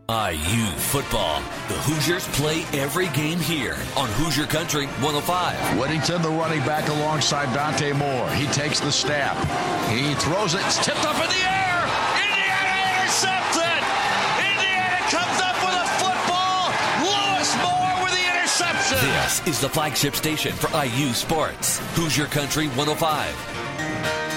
IU football. The Hoosiers play every game here on Hoosier Country 105. Whittington, the running back alongside Dante Moore. He takes the snap. He throws it. It's tipped up in the air. Indiana intercepts it. Indiana comes up with a football. Lewis Moore with the interception. This is the flagship station for IU sports. Hoosier Country 105.